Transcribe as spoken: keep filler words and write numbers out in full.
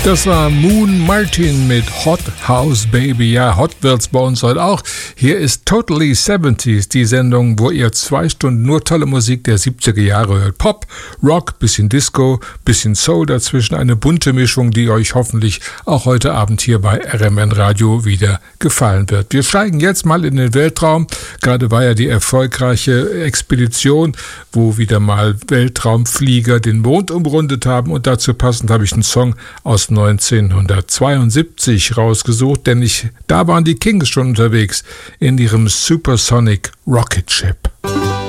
Das war Moon Martin mit Hot House Baby. Ja, hot wird's bei uns heute auch. Hier ist Totally siebziger, die Sendung, wo ihr zwei Stunden nur tolle Musik der siebziger Jahre hört. Pop, Rock, bisschen Disco, bisschen Soul dazwischen. Eine bunte Mischung, die euch hoffentlich auch heute Abend hier bei R M N Radio wieder gefallen wird. Wir steigen jetzt mal in den Weltraum. Gerade war ja die erfolgreiche Expedition, wo wieder mal Weltraumflieger den Mond umrundet haben. Und dazu passend habe ich einen Song aus neunzehnhundertzweiundsiebzig rausgesucht, denn ich, da waren die Kings schon unterwegs in ihrem Supersonic Rocket Ship.